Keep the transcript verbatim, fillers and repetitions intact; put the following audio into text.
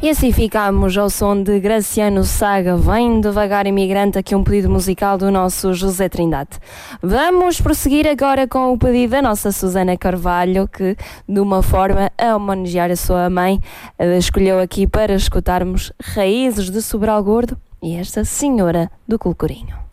E assim ficamos ao som de Graciano Saga, Vem Devagar Imigrante, aqui um pedido musical do nosso José Trindade. Vamos prosseguir agora com o pedido da nossa Susana Carvalho, que de uma forma a homenagear a sua mãe, escolheu aqui para escutarmos Raízes de Sobral Gordo e esta Senhora do Colcorinho.